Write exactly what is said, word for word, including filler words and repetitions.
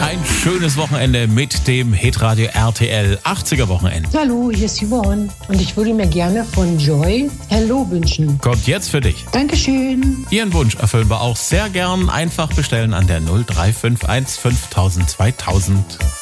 Ein schönes Wochenende mit dem Hitradio R T L achtziger Wochenende. Hallo, hier ist Yvonne und ich würde mir gerne von Joy Hello wünschen. Kommt jetzt für dich. Dankeschön. Ihren Wunsch erfüllen wir auch sehr gern. Einfach bestellen an der null drei fünf eins fünftausend zweitausend.